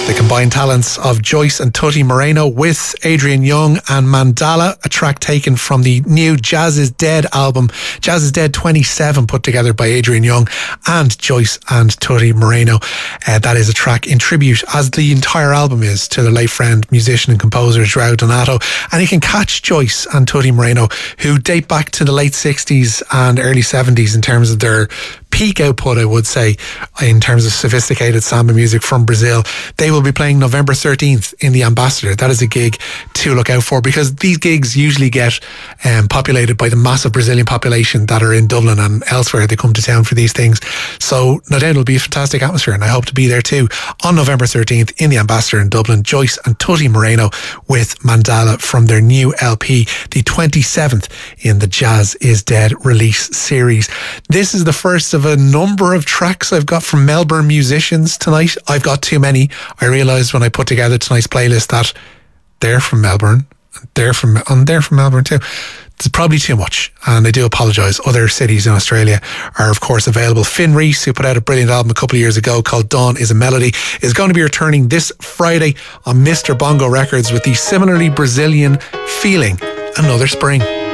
The combined talents of Joyce and Tutti Moreno with Adrian Young and Mandala, a track taken from the new Jazz is Dead album, Jazz is Dead 27, put together by Adrian Young and Joyce and Tutti Moreno. That is a track in tribute, as the entire album is, to their late friend, musician and composer João Donato. And you can catch Joyce and Tutti Moreno, who date back to the late 60s and early 70s in terms of their peak output, I would say, in terms of sophisticated samba music from Brazil. They will be playing November 13th in the Ambassador. That is a gig to look out for, because these gigs usually get populated by the massive Brazilian population that are in Dublin and elsewhere. They come to town for these things. So no doubt it'll be a fantastic atmosphere, and I hope to be there too on November 13th in the Ambassador in Dublin. Joyce and Tutti Moreno with Mandala from their new LP, the 27th in the Jazz is Dead release series. This is the first of a number of tracks I've got from Melbourne musicians tonight. I've got too many. I realised when I put together tonight's playlist that they're from Melbourne, they're from Melbourne too. It's probably too much, and I do apologise. Other cities in Australia are of course available. Finn Reese, who put out a brilliant album a couple of years ago called Dawn is a Melody, is going to be returning this Friday on Mr. Bongo Records with the similarly Brazilian Feeling Another Spring.